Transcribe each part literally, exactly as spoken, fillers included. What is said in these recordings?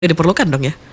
Diperlukan dong ya.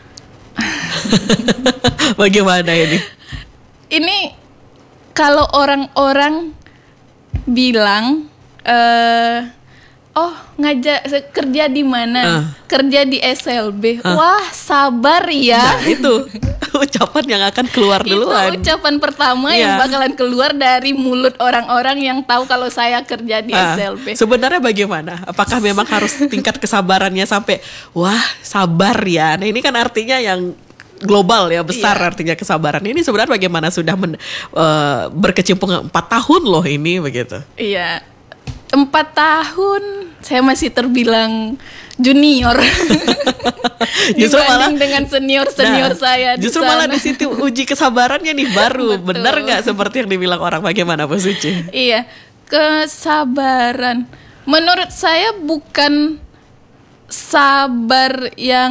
Bagaimana ini? Ini kalau orang-orang bilang, eh, oh ngajak se- kerja di mana? Ah. Kerja di S L B. Ah. Wah, sabar ya. Nah itu ucapan yang akan keluar Itu duluan. ucapan pertama yang Iya. bakalan keluar dari mulut orang-orang yang tahu kalau saya kerja di Ah, S L B. sebenarnya bagaimana? Apakah memang harus tingkat kesabarannya sampai wah sabar ya? Nah ini kan artinya yang global ya, besar Iya. artinya kesabaran. Ini sebenarnya bagaimana sudah men, eh, berkecimpung empat tahun loh ini begitu. Iya, empat tahun saya masih terbilang junior. Justru malah Dibanding dengan senior-senior Nah, saya di justru sana. malah di situ uji kesabarannya nih baru. Betul. Benar nggak seperti yang dibilang orang? Bagaimana Bu Suci? Iya, kesabaran. Menurut saya bukan sabar yang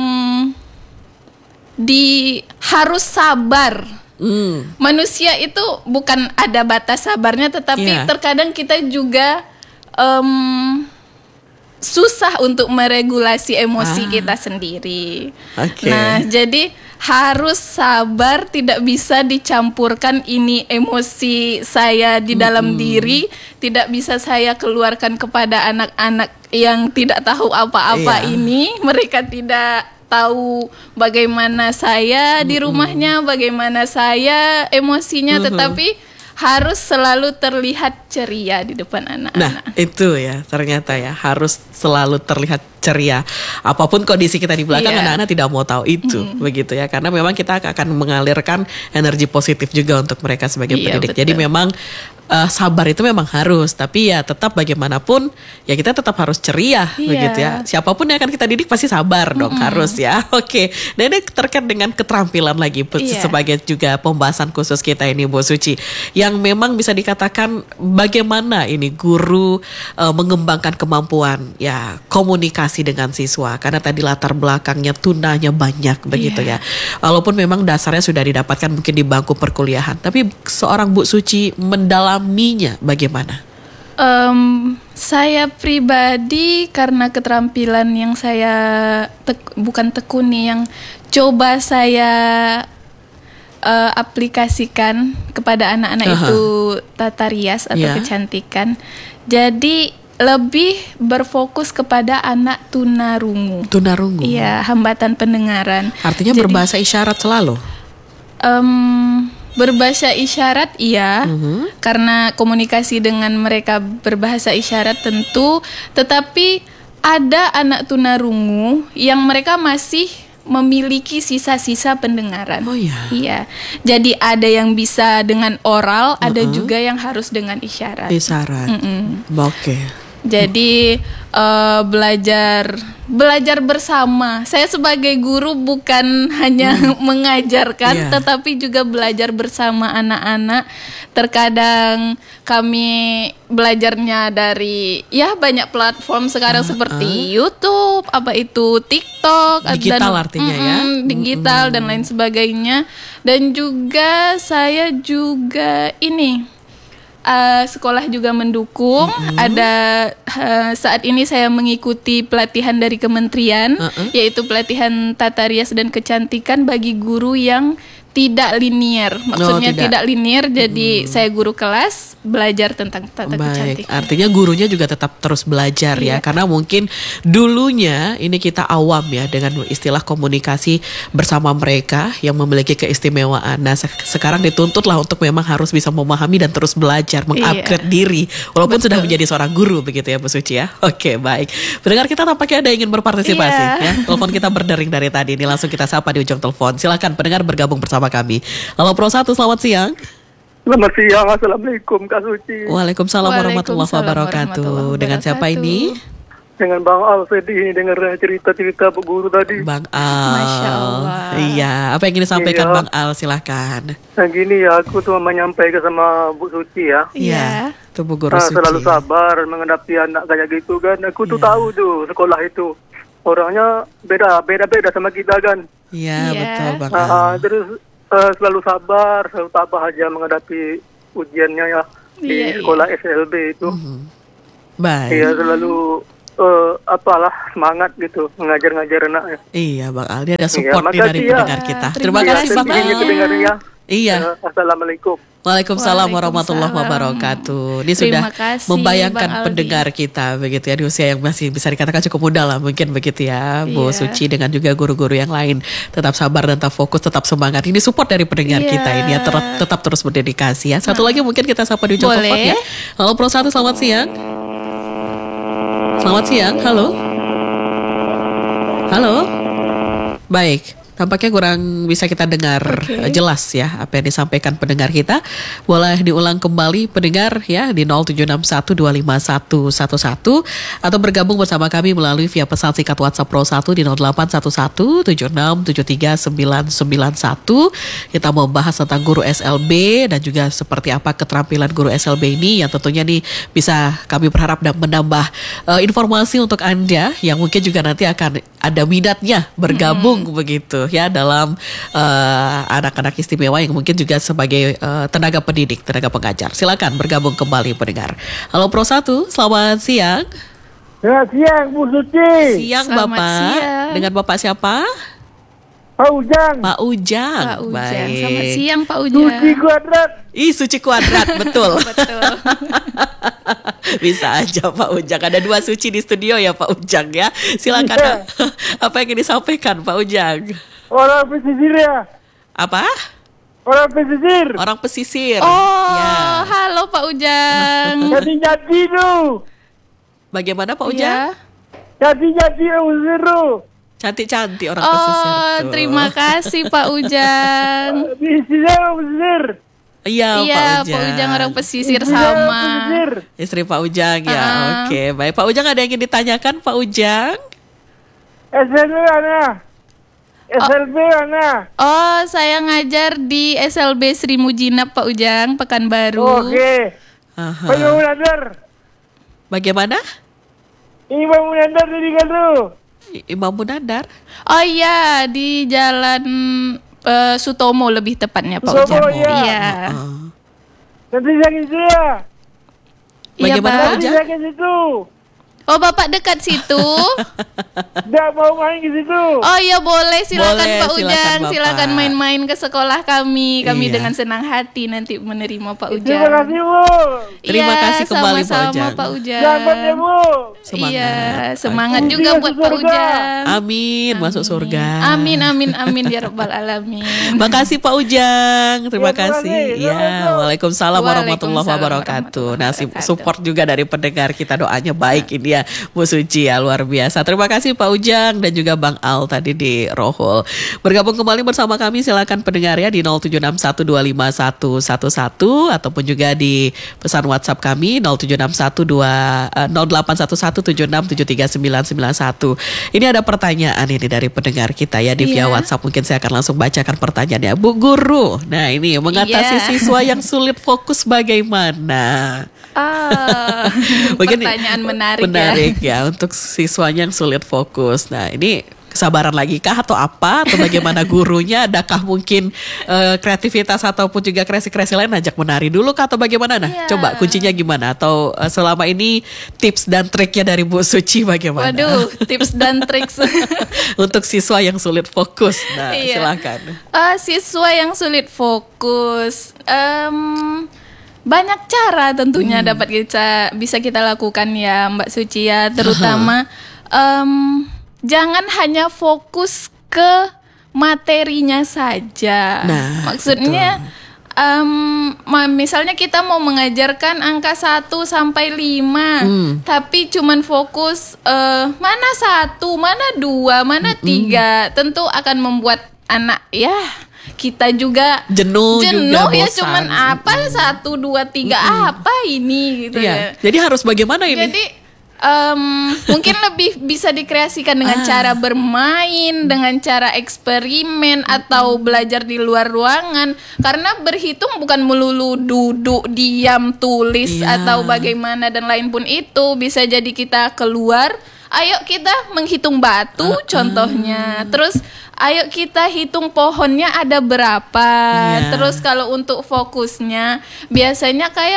di harus sabar. Hmm. Manusia itu bukan ada batas sabarnya, tetapi Iya. terkadang kita juga em, susah untuk meregulasi emosi Ah. kita sendiri. Oke. Nah, jadi harus sabar, tidak bisa dicampurkan ini emosi saya di dalam diri, tidak bisa saya keluarkan kepada anak-anak yang tidak tahu apa-apa Iya. ini. Mereka tidak tahu bagaimana saya di rumahnya, bagaimana saya emosinya, tetapi harus selalu terlihat ceria di depan Nah anak-anak. itu ya ternyata ya harus selalu terlihat ceria. Apapun kondisi kita di belakang, Iya. anak-anak tidak mau tahu itu begitu ya. Karena memang kita akan mengalirkan energi positif juga untuk mereka sebagai Iya, pendidik. betul. Jadi memang eh, sabar itu memang harus. Tapi ya tetap bagaimanapun ya kita tetap harus ceria Iya. begitu ya. Siapapun yang akan kita didik pasti sabar dong, harus ya. Oke. Dan ini terkait dengan keterampilan lagi Iya. sebagai juga pembahasan khusus kita ini Bu Suci, yang memang bisa dikatakan bagaimana ini guru eh, mengembangkan kemampuan ya komunikasi dengan siswa, karena tadi latar belakangnya tunanya banyak begitu Iya. ya. Walaupun memang dasarnya sudah didapatkan mungkin di bangku perkuliahan, tapi seorang Bu Suci mendalaminya bagaimana? Em, saya pribadi karena keterampilan yang saya tek- bukan tekuni, yang coba saya eh, aplikasikan kepada anak-anak Aha. itu tata rias atau Ya. kecantikan. Jadi lebih berfokus kepada anak tunarungu. Tunarungu. Iya, hambatan pendengaran. Artinya Jadi, berbahasa isyarat selalu. em, berbahasa isyarat iya, Mhm. karena komunikasi dengan mereka berbahasa isyarat tentu, tetapi ada anak tunarungu yang mereka masih memiliki sisa-sisa pendengaran. Oh ya. Iya, jadi ada yang bisa dengan oral, ada juga yang harus dengan isyarat. Isyarat. Mm-mm. Oke. Jadi eh, belajar belajar bersama. Saya sebagai guru bukan hanya mengajarkan, Iya. tetapi juga belajar bersama anak-anak. Terkadang kami belajarnya dari ya banyak platform sekarang seperti YouTube, apa itu TikTok, Digital dan artinya ya. mm-mm, digital dan lain sebagainya. Dan juga saya juga ini Uh, sekolah juga mendukung. Ada uh, saat ini saya mengikuti pelatihan dari kementerian, Uh-uh. yaitu pelatihan tata rias dan kecantikan bagi guru yang tidak linier. Maksudnya tidak. tidak. linier, jadi saya guru kelas belajar tentang tata Baik, kecantikan. artinya gurunya juga tetap terus belajar ya, Iya. karena mungkin dulunya ini kita awam ya dengan istilah komunikasi bersama mereka yang memiliki keistimewaan. Nah se- sekarang dituntut lah untuk memang harus bisa memahami dan terus belajar, mengupgrade diri, walaupun Betul. sudah menjadi seorang guru begitu ya Bu Suci ya. Oke baik, pendengar kita tampaknya ada yang ingin berpartisipasi Iya. ya. Telepon kita berdering dari tadi, ini langsung kita sapa di ujung telepon. Silakan pendengar bergabung bersama kami. Halo Pro satu, selamat siang. Selamat siang, Assalamualaikum Kak Suci. Waalaikumsalam warahmatullahi Waalaikumsalam wabarakatuh. warahmatullahi Dengan siapa wabarakatuh. ini? Dengan Bang Alfred ini dengar cerita-cerita Bu Guru tadi. Bang Al. Masya Allah. Iya, apa yang ingin disampaikan Iya. Bang Al? Silahkan. Nah gini ya, aku tuh menyampaikan sama Bu Suci ya. Iya. Tuh Bu Guru Nah, Suci. selalu sabar menghadapi anak kayak gitu kan. Aku tuh Iya. tahu tuh sekolah itu orangnya beda, beda-beda sama kita kan. Iya, Iya. betul Bang Nah, Al. terus eh, selalu sabar, selalu tabah aja menghadapi ujiannya ya di Iya, iya. sekolah S L B itu. Mhm. Baik. Iya, selalu eh, apalah semangat gitu mengajar-ngajar anaknya. Iya Bang Al, dia ada support Iya, nih dari makasih ya. pendengar kita. Terima Terima Iya, kasih Bang sedihnya Al. kedengarannya. Iya. Eh, Assalamualaikum. Waalaikumsalam warahmatullahi Waalaikumsalam. wabarakatuh. Ini Terima sudah kasih, membayangkan Bang Aldi. pendengar kita begitu ya di usia yang masih bisa dikatakan cukup muda lah mungkin begitu ya Bu Iya. Suci dengan juga guru-guru yang lain. Tetap sabar dan tetap fokus, tetap semangat. Ini support dari pendengar Iya. kita ini ya tetap, tetap terus berdedikasi ya. Satu lagi mungkin kita sapa di ujung Boleh. telepon ya. Halo Pro satu, selamat siang. Selamat siang, halo. Halo. Baik. Tampaknya kurang bisa kita dengar Oke. eh, jelas ya apa yang disampaikan pendengar kita. Boleh diulang kembali pendengar ya di nol tujuh enam satu dua lima satu satu satu atau bergabung bersama kami melalui via pesan singkat WhatsApp Pro satu di nol delapan satu satu tujuh enam tujuh tiga sembilan sembilan satu. Kita mau bahas tentang guru S L B dan juga seperti apa keterampilan guru S L B ini yang tentunya nih bisa kami berharap dan menambah eh, informasi untuk Anda yang mungkin juga nanti akan ada minatnya bergabung begitu ya dalam eh, anak-anak istimewa yang mungkin juga sebagai eh, tenaga pendidik, tenaga pengajar. Silakan bergabung kembali pendengar. Halo Pro satu, selamat siang. Selamat siang Bu Suci. Siang Selamat Bapak. siang. Dengan Bapak siapa? Pak Ujang. Pak Ujang. Pak Ujang. Baik. Selamat siang Pak Suci Ujang. kuadrat. Ih, suci kuadrat, betul. Betul. Bisa aja Pak Ujang. Ada dua suci di studio ya Pak Ujang ya. Silakan. Iya. Apa yang ingin disampaikan Pak Ujang? Orang pesisir ya. Apa? Orang pesisir. Orang pesisir. Oh, Ya. halo Pak Ujang. Jati-jati tu. Bagaimana Pak Iya. Ujang? Jati-jati pesisir tu. Cantik-cantik orang pesisir Oh, tuh. terima kasih Pak Ujang. Di sini orang pesisir. Iya, Iya, Pak Ujang. Pak Ujang orang pesisir Di sini orang sama. pesisir. Istri Pak Ujang ya. Ah. Oke, baik. Pak Ujang ada yang ingin ditanyakan Pak Ujang? S L B mana? S L B mana? Oh, saya ngajar di S L B Sri Mujinab Pak Ujang, Pekanbaru. Okey. Aha. Pak Imam Munandar. Bagaimana? Imam Munandar tadi kan tu. I- Imam Munandar? Oh iya, di Jalan eh, Sutomo lebih tepatnya Pak Sutomo, Ujang. iya. Iya. Ah. Nanti sakit saya. Iya, Bagaimana, Pak. Pak Nanti Ujang? sakit situ. Oh, Bapak dekat situ. Tak mau main ke situ. Oh iya boleh, silakan Boleh, Pak silakan, Ujang, Bapak. silakan main-main ke sekolah kami. Kami Iya. dengan senang hati nanti menerima Pak Ujang. Terima kasih Bu. Terima Iya, kasih kembali, Pak sama-sama, Ujang. Pak Ujang. Selamat ya Bu. Semangat. Iya, semangat Oke. juga Iya, buat surga. Pak Ujang. Amin, masuk surga. Amin, amin, amin ya Rabbal Alamin. Makasih Pak Ujang, terima Ya, terima kasih. kasih. Ya, Waalaikumsalam warahmatullahi Waalaikumsalam wabarakatuh. Nah, si- warahmatullahi support juga dari pendengar kita, doanya baik ini ya, Bu Suci ya, luar biasa. Terima kasih Pak Ujang dan juga Bang Al tadi di Rohol. Bergabung kembali bersama kami, silakan pendengar ya di nol tujuh enam satu dua lima satu satu satu ataupun juga di pesan WhatsApp kami nol tujuh enam satu dua eh, nol delapan satu satu tujuh enam tujuh tiga sembilan sembilan satu. Ini ada pertanyaan ini dari pendengar kita ya di via Iya. WhatsApp. Mungkin saya akan langsung bacakan pertanyaannya. Bu Guru, nah ini mengatasi Iya. siswa yang sulit fokus bagaimana? Ah, Mungkin pertanyaan menarik, menarik ya. ya untuk siswanya yang sulit fokus. Nah ini kesabaran lagi kah atau apa atau bagaimana gurunya? Adakah mungkin eh, kreativitas ataupun juga kreasi-kreasi lain ajak menari dulu kah atau bagaimana? Nah Iya. coba kuncinya gimana? Atau eh, selama ini tips dan triknya dari Bu Suci bagaimana? Waduh, tips dan triks. Untuk siswa yang sulit fokus. Nah Iya. silakan. Eh, siswa yang sulit fokus, em, banyak cara tentunya Hmm. dapat kita bisa kita lakukan ya Mbak Suci ya, terutama em, jangan hanya fokus ke materinya saja. Nah, Maksudnya em, ma- misalnya kita mau mengajarkan angka satu sampai lima, Hmm. tapi cuman fokus eh, mana satu, mana dua, mana tiga, tentu akan membuat anak ya kita juga Jenuh, jenuh juga ya, bosan. cuman apa satu dua tiga apa ini gitu Iya. ya. Jadi harus bagaimana ini? Jadi em, mungkin lebih bisa dikreasikan dengan Ah. cara bermain, dengan cara eksperimen atau belajar di luar ruangan. Karena berhitung bukan melulu duduk, diam, tulis Iya. atau bagaimana dan lain pun itu. Bisa jadi kita keluar, ayo kita menghitung batu Ah, contohnya. Terus ayo kita hitung pohonnya ada berapa. Iya. Terus kalau untuk fokusnya biasanya kayak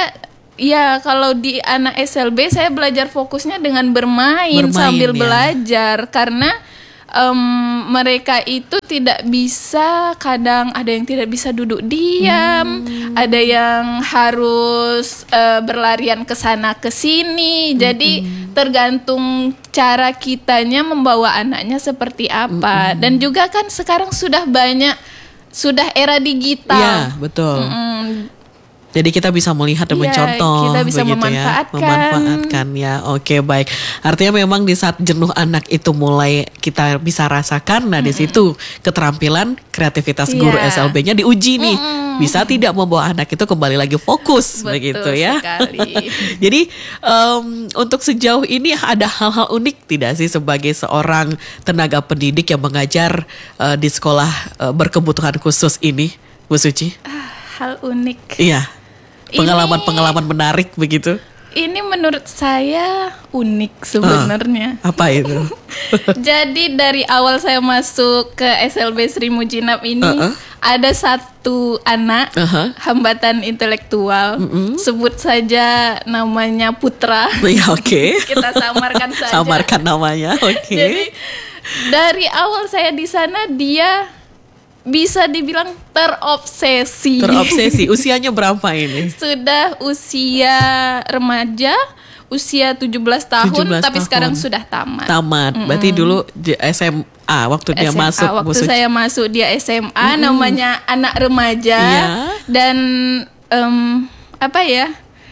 Ya, kalau di anak S L B saya belajar fokusnya dengan bermain, Bermain, sambil ya. belajar karena em, mereka itu tidak bisa, kadang ada yang tidak bisa duduk diam, Hmm. ada yang harus eh, berlarian ke sana ke sini. Jadi tergantung cara kitanya membawa anaknya seperti apa. Dan juga kan sekarang sudah banyak, sudah era digital. Ya, betul. Mm, Jadi kita bisa melihat dan Iya, mencontoh, kita bisa begitu memanfaatkan. ya, memanfaatkan ya. Oke, baik. Artinya memang di saat jenuh anak itu mulai kita bisa rasakan, nah di situ keterampilan kreativitas guru Iya. S L B-nya diuji nih. Bisa tidak membawa anak itu kembali lagi fokus, Betul begitu ya. sekali. Jadi em, untuk sejauh ini ada hal-hal unik tidak sih sebagai seorang tenaga pendidik yang mengajar eh, di sekolah eh, berkebutuhan khusus ini, Bu Suci? Hal unik. Iya. Pengalaman-pengalaman menarik begitu. Ini menurut saya unik sebenarnya. Apa itu? Jadi dari awal saya masuk ke S L B Sri Mujinab ini Uh-uh. ada satu anak Uh-huh. hambatan intelektual. Sebut saja namanya Putra. Ya, oke. Kita samarkan saja. Samarkan namanya. Oke. Jadi dari awal saya di sana dia bisa dibilang terobsesi. Terobsesi. Usianya berapa ini? Sudah usia remaja, usia tujuh belas tahun, tujuh belas tapi tahun. sekarang sudah tamat. Tamat. Berarti dulu di S M A waktu dia S M A, masuk, Bu waktu Suci. saya masuk dia S M A, namanya anak remaja. Iya. Dan em, apa ya?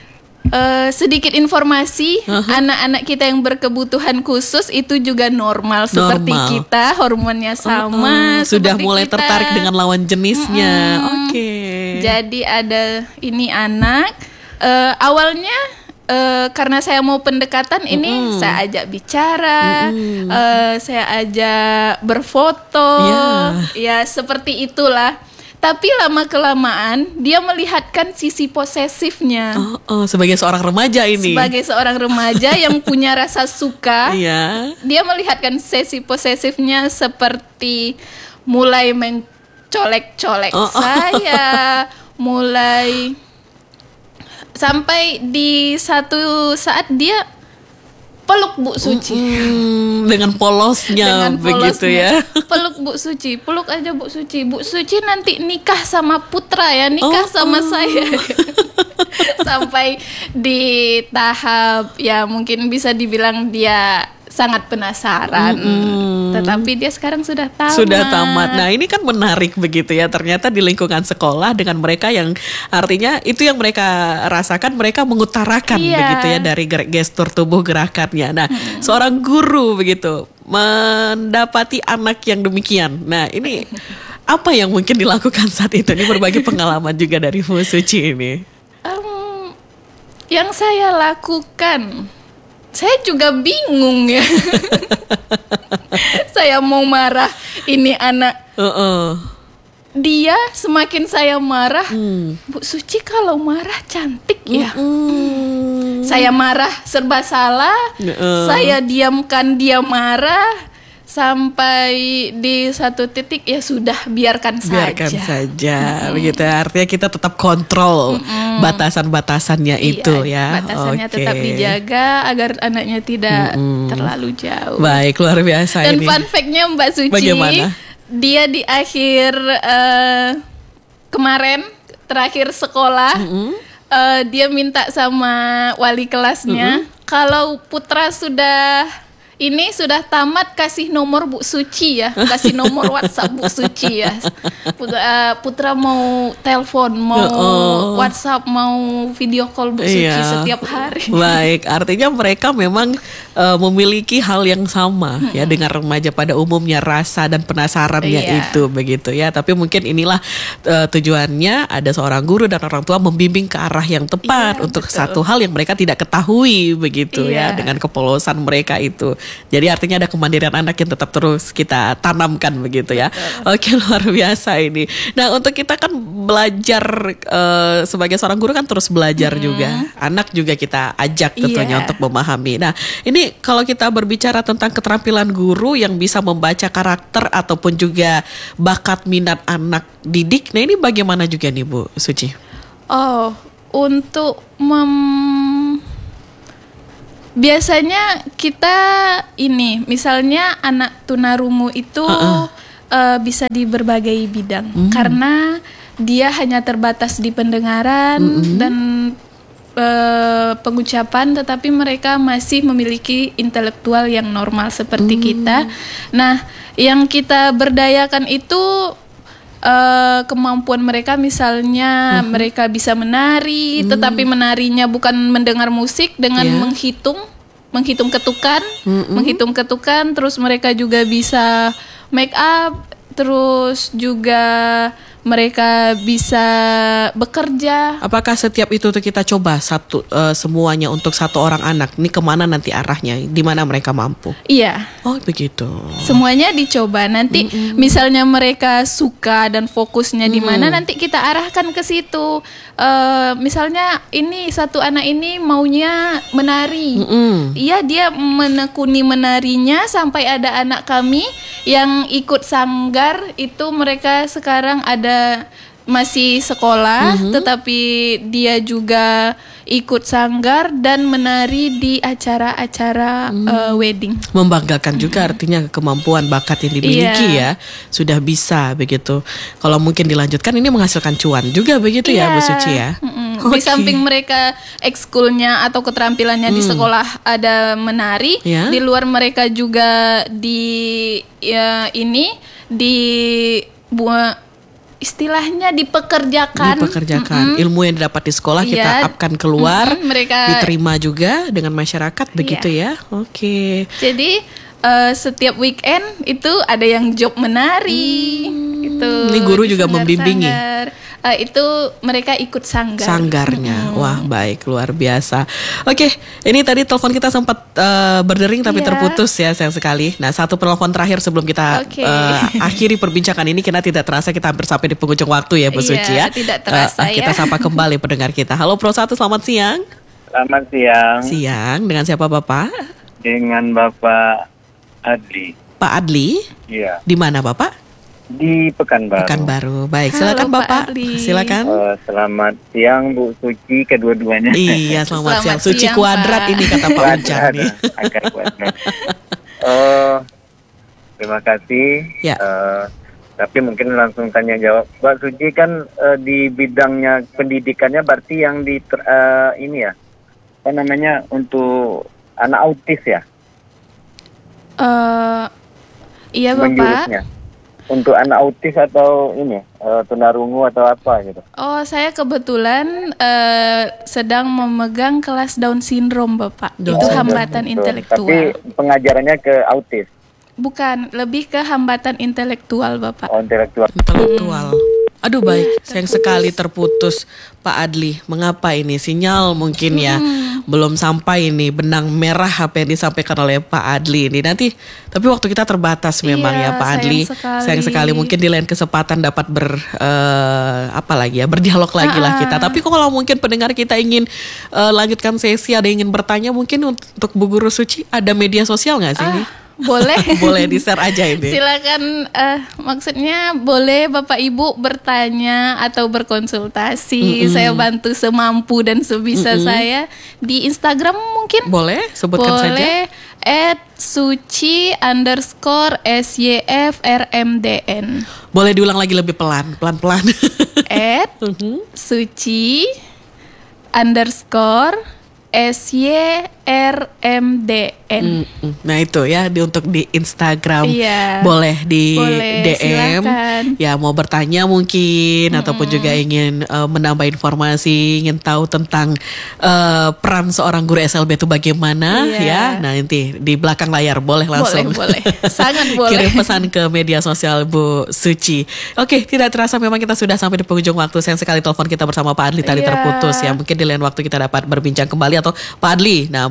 Eh, sedikit informasi, anak-anak kita yang berkebutuhan khusus itu juga normal, seperti Normal. kita, hormonnya sama. Oh, sudah seperti mulai kita. tertarik dengan lawan jenisnya. Oke. Jadi ada ini anak eh, awalnya eh, karena saya mau pendekatan ini saya ajak bicara, eh, saya ajak berfoto, Ya. ya seperti itulah. Tapi lama kelamaan dia melihatkan sisi posesifnya. Oh, oh, sebagai seorang remaja ini. Sebagai seorang remaja yang punya rasa suka, Iya. dia melihatkan sisi posesifnya seperti mulai mencolek-colek Oh, oh. saya, mulai sampai di satu saat dia peluk Bu Suci. Hmm, dengan polosnya Dengan begitu polosnya. ya. Peluk Bu Suci, peluk aja Bu Suci. Bu Suci nanti nikah sama Putra ya, nikah Oh, sama oh. saya. Sampai di tahap ya mungkin bisa dibilang dia sangat penasaran. Tetapi dia sekarang sudah tamat. Sudah tamat. Nah, ini kan menarik begitu ya. Ternyata di lingkungan sekolah dengan mereka yang artinya itu yang mereka rasakan, mereka mengutarakan Iya. begitu ya dari ger- gestur tubuh gerakannya. Nah, seorang guru begitu mendapati anak yang demikian. Nah, ini apa yang mungkin dilakukan saat itu? Ini berbagi pengalaman juga dari Bu Suci ini. Em, yang saya lakukan, saya juga bingung ya. Saya mau marah, ini anak. Heeh. Dia semakin saya marah, Hmm. Bu Suci kalau marah cantik ya. Hmm. Saya marah serba salah, Heeh. saya diamkan dia marah. Sampai di satu titik ya sudah biarkan, Biarkan saja. saja, begitu ya. Artinya kita tetap kontrol batasan-batasannya Iya, itu ya. Batasannya Oke. tetap dijaga agar anaknya tidak terlalu jauh. Baik, luar biasa Dan ini. fun fact-nya Mbak Suci, Bagaimana? dia di akhir eh, kemarin terakhir sekolah, eh, dia minta sama wali kelasnya kalau Putra sudah ini sudah tamat kasih nomor Bu Suci ya, kasih nomor WhatsApp Bu Suci ya. Putra, eh, Putra mau telepon, mau Oh. WhatsApp, mau video call Bu Suci Iya. setiap hari. Baik, artinya mereka memang eh, memiliki hal yang sama ya dengan remaja pada umumnya, rasa dan penasarannya Iya. itu begitu ya. Tapi mungkin inilah eh, tujuannya ada seorang guru dan orang tua membimbing ke arah yang tepat Iya, untuk betul. satu hal yang mereka tidak ketahui begitu ya Iya. dengan kepolosan mereka itu. Jadi artinya ada kemandirian anak yang tetap terus kita tanamkan begitu ya. Oke, luar biasa ini. Nah, untuk kita kan belajar eh, sebagai seorang guru kan terus belajar juga. Anak juga kita ajak tentunya Iya. untuk memahami. Nah, ini kalau kita berbicara tentang keterampilan guru yang bisa membaca karakter ataupun juga bakat minat anak didik. Nah, ini bagaimana juga nih Bu Suci? Oh, untuk mem biasanya kita ini, misalnya anak tunarungu itu Uh-uh. uh, bisa di berbagai bidang, Mm. karena dia hanya terbatas di pendengaran Mm-mm. dan uh, pengucapan, tetapi mereka masih memiliki intelektual yang normal seperti Mm. kita. Nah, yang kita berdayakan itu uh, kemampuan mereka, misalnya Uh-huh. mereka bisa menari, Mm. tetapi menarinya bukan mendengar musik, dengan Yeah. menghitung, menghitung ketukan, Mm-mm. menghitung ketukan. Terus mereka juga bisa make up, terus juga mereka bisa bekerja. Apakah setiap itu tuh kita coba satu eh, semuanya untuk satu orang anak? Ini kemana nanti arahnya? Di mana mereka mampu? Iya, Oh begitu. semuanya dicoba. Nanti misalnya mereka suka dan fokusnya di mana, nanti kita arahkan ke situ. Eh, misalnya ini satu anak ini maunya menari. Mm-mm. Iya, dia menekuni menarinya sampai ada anak kami yang ikut sanggar. Itu mereka sekarang ada masih sekolah, tetapi dia juga ikut sanggar dan menari di acara-acara eh, wedding. Membanggakan juga artinya kemampuan bakat yang dimiliki Iya. ya sudah bisa begitu. Kalau mungkin dilanjutkan ini menghasilkan cuan juga begitu ya Bu Suci ya. Mm-mm. Oke. Di samping mereka ekskulnya atau keterampilannya di sekolah ada menari, Ya. di luar mereka juga di ya, ini di buat istilahnya dipekerjakan. Dipekerjakan Mm-mm. ilmu yang didapat di sekolah kita Iya. upkan keluar, Mm-mm, mereka- diterima juga dengan masyarakat begitu ya. Oke. Jadi eh, setiap weekend itu ada yang job menari. Itu Ini guru di juga membimbingi? sanggar-sanggar. Eh, itu mereka ikut sanggar. Sanggarnya, wah baik luar biasa. Oke, ini tadi telepon kita sempat eh, berdering tapi Iya. terputus ya sayang sekali. Nah satu telepon terakhir sebelum kita Oke. eh, akhiri perbincangan ini, karena tidak terasa kita hampir sampai di penghujung waktu ya Bu Iya, Suci ya. tidak terasa Eh, Kita ya. sapa kembali pendengar kita. Halo Pro satu, selamat siang. Selamat siang Siang, dengan siapa Bapak? dengan Bapak Adli. Pak Adli, Iya, di mana Bapak? di Pekanbaru. Pekanbaru. Baik, Halo, silakan Pak Bapak. Adli. Silakan. Eh, selamat siang Bu Suci kedua-duanya. Iya, selamat, Selamat siang. Suci siang, kuadrat Pak. ini kata Pak Ujang Kuadrat, nih. akar kuadrat. Eh, terima kasih. Ya. Eh, tapi mungkin langsung tanya jawab. Mbak Suci kan eh, di bidangnya pendidikannya berarti yang di ter- eh, ini ya, apa namanya, untuk anak autis ya, Eh, iya Bapak. menjurusnya. Untuk anak autis atau ini eh, tunarungu atau apa gitu. Oh, saya kebetulan eh, sedang memegang kelas Down syndrome, Bapak. Down Itu syndrome. hambatan Betul. intelektual. Tapi pengajarannya ke autis, Bukan, lebih ke hambatan intelektual, Bapak. oh, intelektual. Intelektual. Aduh baik, sayang sekali terputus Pak Adli. Mengapa ini? Sinyal mungkin ya belum sampai ini benang merah apa yang disampaikan oleh Pak Adli ini. Nanti tapi waktu kita terbatas memang Iya, ya Pak sayang Adli. sekali. Sayang sekali mungkin di lain kesempatan dapat ber eh, apa lagi ya, berdialog lagi lah kita. Tapi kalau mungkin pendengar kita ingin eh, lanjutkan sesi, ada yang ingin bertanya mungkin untuk Bu Guru Suci, ada media sosial nggak sih ini? Boleh. Boleh di-share aja ini. Silakan, eh, maksudnya boleh Bapak Ibu bertanya atau berkonsultasi. Saya bantu semampu dan sebisa saya. Di Instagram mungkin Boleh sebutkan saja. boleh at suci underscore syfrmdn. Boleh diulang lagi lebih pelan, pelan-pelan. At suci underscore syfrmdn. Mm-mm. Nah itu ya di, untuk di Instagram Iya. boleh di Boleh, D M silakan. ya, mau bertanya mungkin ataupun juga ingin eh, menambah informasi, ingin tahu tentang eh, peran seorang guru S L B itu bagaimana Iya. ya. Nah nanti di belakang layar boleh langsung Boleh, boleh. Sangat boleh. kirim pesan ke media sosial Bu Suci. Oke, tidak terasa memang kita sudah sampai di penghujung waktu. Sayang sekali telepon kita bersama Pak Adli tadi Iya. terputus ya. Mungkin di lain waktu kita dapat berbincang kembali, atau Pak Adli. Nah, boleh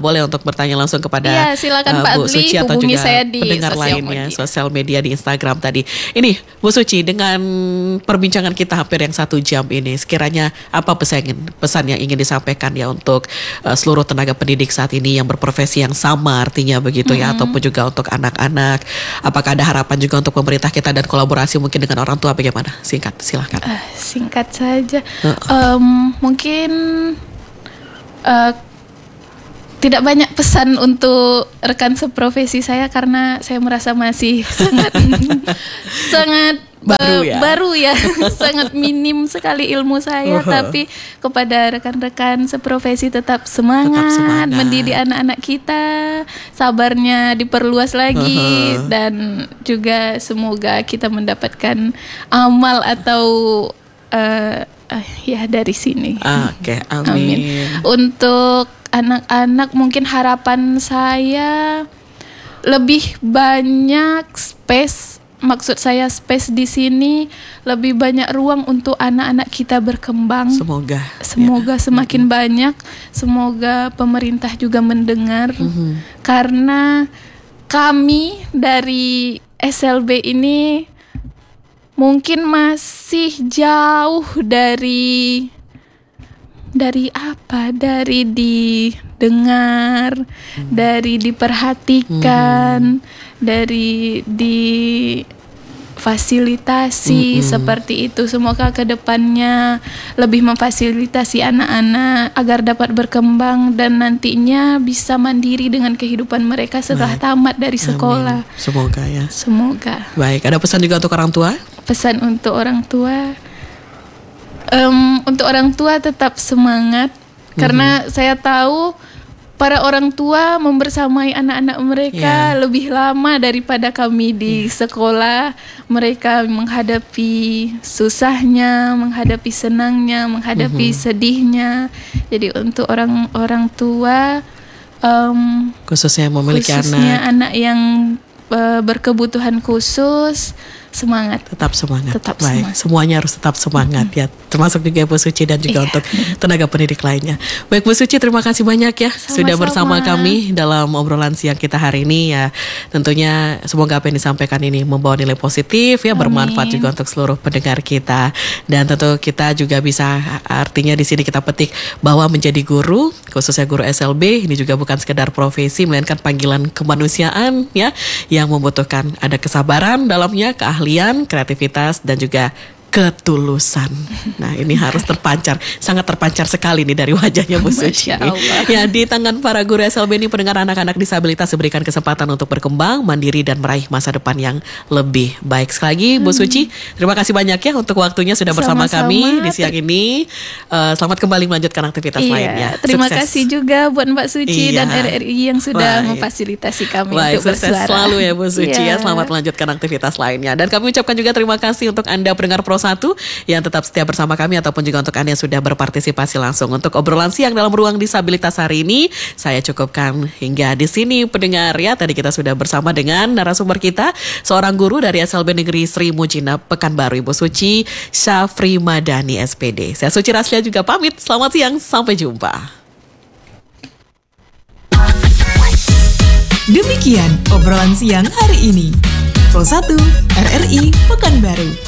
boleh untuk bertanya langsung kepada Iya, silakan uh, Pak Bu Adli, Suci atau hubungi juga saya di pendengar sosial lainnya media. sosial media di Instagram tadi. Ini Bu Suci, dengan perbincangan kita hampir yang satu jam ini, sekiranya apa pesan pesan yang ingin disampaikan ya untuk uh, seluruh tenaga pendidik saat ini yang berprofesi yang sama artinya begitu ya, Mm-hmm. ataupun juga untuk anak-anak. Apakah ada harapan juga untuk pemerintah kita dan kolaborasi mungkin dengan orang tua, bagaimana? Singkat, silahkan. Ah, singkat saja, Uh. Em, mungkin eh, tidak banyak pesan untuk rekan seprofesi saya karena saya merasa masih sangat sangat Baru eh, ya? baru ya, sangat minim sekali ilmu saya. Uh-huh. Tapi kepada rekan-rekan seprofesi tetap semangat, Tetap semangat. mendidik anak-anak kita, sabarnya diperluas lagi, Uh-huh. dan juga semoga kita mendapatkan amal atau eh, eh, ya dari sini. Ah, Oke, amin. Amin. Untuk anak-anak mungkin harapan saya lebih banyak space. Maksud saya space di sini lebih banyak ruang untuk anak-anak kita berkembang. Semoga. Semoga ya. semakin banyak. Semoga pemerintah juga mendengar. Mhm. Karena kami dari S L B ini mungkin masih jauh dari dari apa? Dari didengar, Hmm. dari diperhatikan, dari difasilitasi Hmm. seperti itu. Semoga kedepannya lebih memfasilitasi anak-anak agar dapat berkembang dan nantinya bisa mandiri dengan kehidupan mereka setelah Baik. tamat dari sekolah. Amin. Semoga ya. Semoga. Baik, ada pesan juga untuk orang tua? Pesan untuk orang tua, Em, untuk orang tua tetap semangat, karena saya tahu para orang tua membersamai anak-anak mereka Ya. lebih lama daripada kami di sekolah. Mereka menghadapi susahnya, menghadapi senangnya, menghadapi sedihnya. Jadi untuk orang-orang tua, em, Khususnya yang memiliki khususnya anak, anak yang eh, berkebutuhan khusus, semangat. tetap semangat. Tetap Baik, semangat. semuanya harus tetap semangat ya. Termasuk juga Bu Suci dan juga Iya. untuk tenaga pendidik lainnya. Baik Bu Suci, terima kasih banyak ya sudah bersama Sama-sama. kami dalam obrolan siang kita hari ini ya. Tentunya semoga apa yang disampaikan ini membawa nilai positif ya, bermanfaat Amin. juga untuk seluruh pendengar kita. Dan tentu kita juga bisa, artinya di sini kita petik bahwa menjadi guru, khususnya guru S L B, ini juga bukan sekedar profesi melainkan panggilan kemanusiaan ya, yang membutuhkan ada kesabaran dalamnya, keahlian, kreativitas dan juga ketulusan. Nah, ini harus terpancar, sangat terpancar sekali nih dari wajahnya Bu Suci. Masya Allah. Ya, di tangan para guru S L B ini pendengar anak-anak disabilitas diberikan kesempatan untuk berkembang, mandiri dan meraih masa depan yang lebih baik. Sekali lagi Bu Suci, terima kasih banyak ya untuk waktunya sudah bersama Sama-sama. kami di siang ini. Eh, selamat kembali melanjutkan aktivitas Iya, lainnya. terima Sukses. kasih juga buat Mbak Suci Iya. dan R R I yang sudah Baik. memfasilitasi kami Baik, untuk sukses bersuara. selalu ya Bu Suci ya. Iya. Selamat melanjutkan aktivitas lainnya. Dan kami ucapkan juga terima kasih untuk Anda pendengar Pro satu yang tetap setia bersama kami, ataupun juga untuk Anda yang sudah berpartisipasi langsung. Untuk obrolan siang dalam ruang disabilitas hari ini, saya cukupkan hingga di sini pendengar ya. Tadi kita sudah bersama dengan narasumber kita, seorang guru dari S L B Negeri Sri Mujina Pekanbaru, Ibu Suci Syafri Madani S P D. Saya Suci Raslia juga pamit. Selamat siang, sampai jumpa. Demikian obrolan siang hari ini. Pro satu R R I Pekanbaru.